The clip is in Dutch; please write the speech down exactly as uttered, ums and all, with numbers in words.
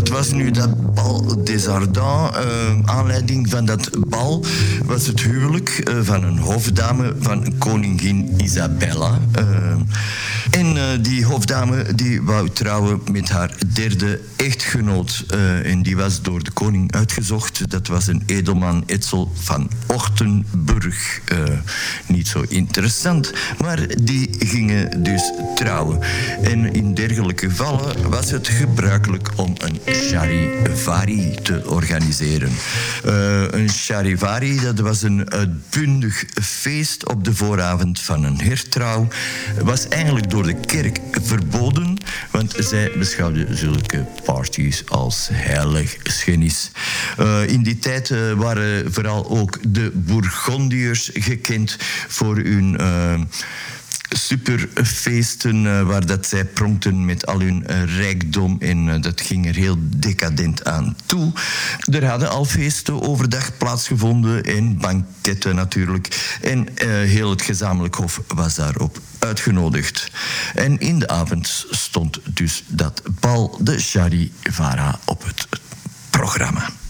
het was nu dat bal des Ardents. Uh, aanleiding van dat bal was het huwelijk uh, van een hofdame van koningin Isabella. Uh, en uh, die hofdame die wou trouwen met haar derde echtgenoot. Uh, en die was door de koning uitgezocht. Dat was een edelman Etzel van Ochtenburg. Uh, niet zo interessant, maar die gingen dus trouwen. En in dergelijke gevallen was het gebruikelijk om een charivari te organiseren. Uh, een charivari, dat was een uitbundig feest op de vooravond van een hertrouw. Was eigenlijk door de kerk verboden, want zij beschouwden zulke parties als heiligschennis. Uh, in die tijd uh, waren vooral ook de Bourgondiërs gekend voor hun Uh, superfeesten uh, waar dat zij pronkten met al hun uh, rijkdom en uh, dat ging er heel decadent aan toe. Er hadden al feesten overdag plaatsgevonden en banketten natuurlijk. En uh, heel het gezamenlijk hof was daarop uitgenodigd. En in de avond stond dus dat bal de Charivari op het programma.